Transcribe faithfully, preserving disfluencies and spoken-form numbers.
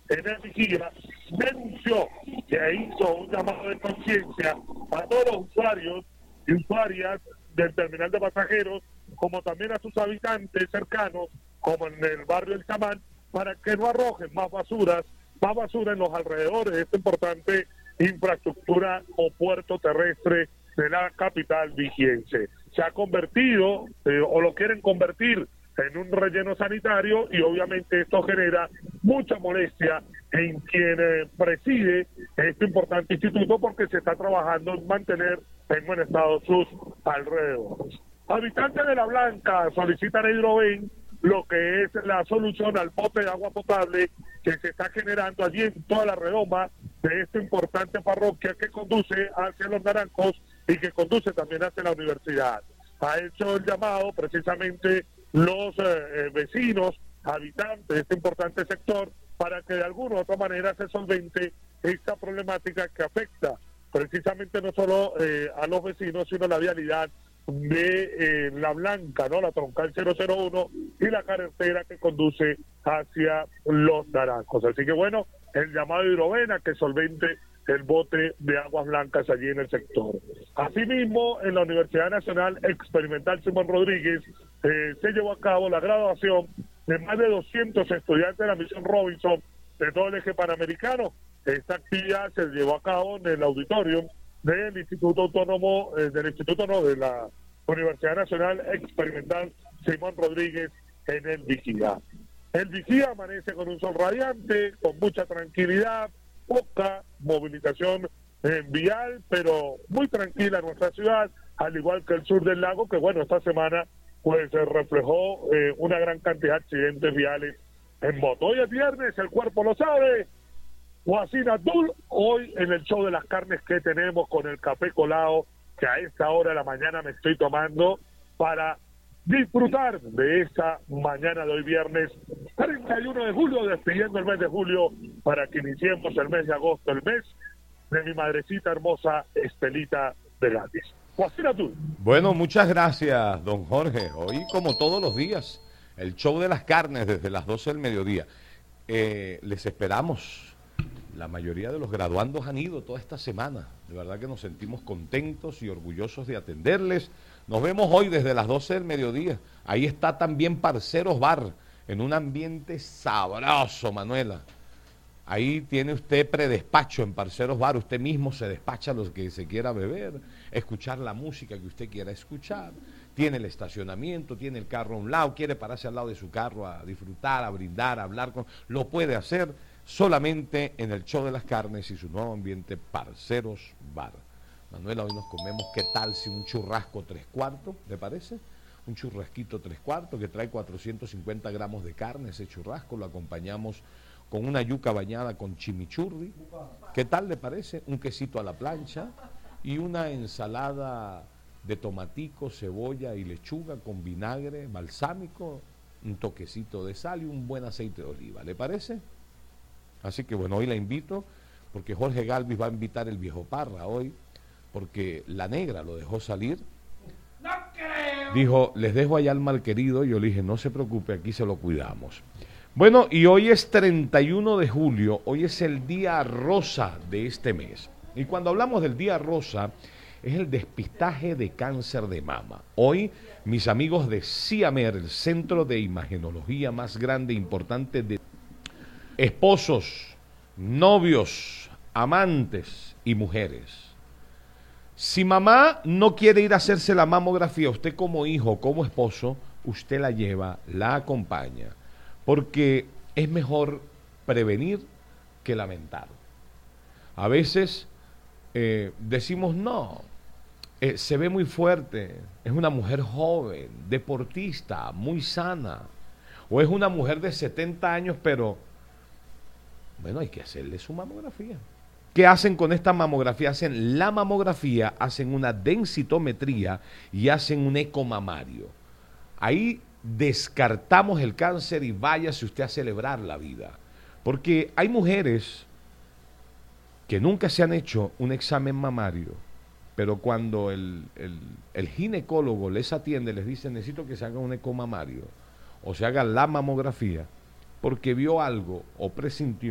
en el Vigía, denunció que hizo un llamado de conciencia a todos los usuarios y usuarias del terminal de pasajeros, como también a sus habitantes cercanos, como en el barrio El Chamán, para que no arrojen más basuras, más basura en los alrededores de esta importante infraestructura o puerto terrestre de la capital vigiense. Se ha convertido, eh, o lo quieren convertir, en un relleno sanitario, y obviamente esto genera mucha molestia en quien eh, preside este importante instituto, porque se está trabajando en mantener en buen estado sus alrededores. Habitantes de La Blanca solicitan a Hidroven lo que es la solución al bote de agua potable que se está generando allí en toda la redoma de esta importante parroquia que conduce hacia Los Naranjos y que conduce también hacia la universidad. Ha hecho el llamado precisamente los eh, vecinos, habitantes de este importante sector, para que de alguna u otra manera se solvente esta problemática que afecta precisamente no solo eh, a los vecinos, sino a la vialidad de eh, La Blanca, ¿no? La troncal cero cero uno y la carretera que conduce hacia Los Naranjos. Así que bueno, el llamado de Hidrovena que solvente el bote de aguas blancas allí en el sector. Asimismo, en la Universidad Nacional Experimental Simón Rodríguez eh, se llevó a cabo la graduación de más de doscientos estudiantes de la misión Robinson de todo el eje panamericano. Esta actividad se llevó a cabo en el auditorio del Instituto Autónomo, eh, del Instituto no, de la Universidad Nacional Experimental Simón Rodríguez en el Vigía. El Vigía amanece con un sol radiante, con mucha tranquilidad, poca movilización eh, vial, pero muy tranquila en nuestra ciudad, al igual que el sur del lago, que bueno, esta semana pues se reflejó eh, una gran cantidad de accidentes viales en moto. Hoy es viernes, el cuerpo lo sabe. Joacín Abdul, hoy en el show de las carnes que tenemos con el café colado, que a esta hora de la mañana me estoy tomando para disfrutar de esta mañana de hoy viernes treinta y uno de julio, despidiendo el mes de julio para que iniciemos el mes de agosto, el mes de mi madrecita hermosa Estelita de Gladys. Joacín Abdul. Bueno, muchas gracias, don Jorge. Hoy, como todos los días, el show de las carnes desde las doce del mediodía. Eh, les esperamos. La mayoría de los graduandos han ido toda esta semana. De verdad que nos sentimos contentos y orgullosos de atenderles. Nos vemos hoy desde las doce del mediodía. Ahí está también Parceros Bar, en un ambiente sabroso, Manuela. Ahí tiene usted predespacho en Parceros Bar. Usted mismo se despacha lo que se quiera beber, escuchar la música que usted quiera escuchar. Tiene el estacionamiento, tiene el carro a un lado, quiere pararse al lado de su carro a disfrutar, a brindar, a hablar con... Lo puede hacer solamente en el show de las carnes y su nuevo ambiente Parceros Bar. Manuela, hoy nos comemos, ¿qué tal si un churrasco tres cuartos, ¿le parece? Un churrasquito tres cuartos que trae cuatrocientos cincuenta gramos de carne, ese churrasco, lo acompañamos con una yuca bañada con chimichurri. ¿Qué tal le parece? Un quesito a la plancha y una ensalada de tomatico, cebolla y lechuga con vinagre balsámico, un toquecito de sal y un buen aceite de oliva. ¿Le parece? Así que bueno, hoy la invito, porque Jorge Galvis va a invitar el viejo Parra hoy, porque la negra lo dejó salir. No creo. Dijo, les dejo allá al malquerido, y yo le dije, no se preocupe, aquí se lo cuidamos. Bueno, y hoy es treinta y uno de julio, hoy es el día rosa de este mes. Y cuando hablamos del día rosa, es el despistaje de cáncer de mama. Hoy, mis amigos de CIAMER, el centro de imagenología más grande e importante de esposos, novios, amantes y mujeres. Si mamá no quiere ir a hacerse la mamografía, usted como hijo, como esposo, usted la lleva, la acompaña, porque es mejor prevenir que lamentar. A veces eh, decimos no, eh, se ve muy fuerte, es una mujer joven, deportista, muy sana, o es una mujer de setenta años, pero bueno, hay que hacerle su mamografía. ¿Qué hacen con esta mamografía? Hacen la mamografía, hacen una densitometría y hacen un eco mamario. Ahí descartamos el cáncer y váyase usted a celebrar la vida. Porque hay mujeres que nunca se han hecho un examen mamario, pero cuando el, el, el ginecólogo les atiende, les dice, necesito que se haga un eco mamario o se haga la mamografía, porque vio algo o presintió